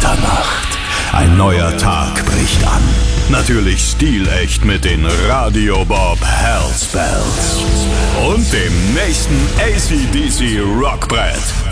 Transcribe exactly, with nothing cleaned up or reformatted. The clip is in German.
Mitternacht. Ein neuer Tag bricht an. Natürlich stilecht mit den Radio Bob Hellspells. Und dem nächsten A C D C Rockbrett.